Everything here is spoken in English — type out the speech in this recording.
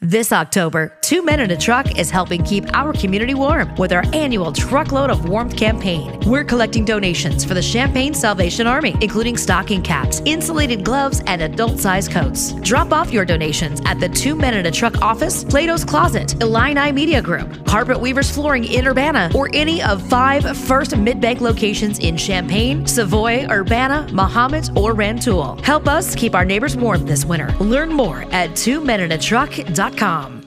This October, Two Men in a Truck is helping keep our community warm with our annual Truckload of Warmth campaign. We're collecting donations for the Champaign Salvation Army, including stocking caps, insulated gloves, and adult-sized coats. Drop off your donations at the Two Men in a Truck office, Plato's Closet, Illini Media Group, Carpet Weavers Flooring in Urbana, or any of 5 First Mid-Bank locations in Champaign, Savoy, Urbana, Mahomet, or Rantoul. Help us keep our neighbors warm this winter. Learn more at twomeninatruck.com.